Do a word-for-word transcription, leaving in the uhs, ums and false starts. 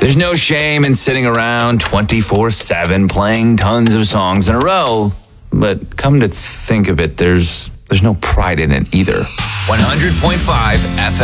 There's no shame in sitting around twenty-four seven playing tons of songs in a row, but come to think of it, there's there's no pride in it either. one hundred point five F M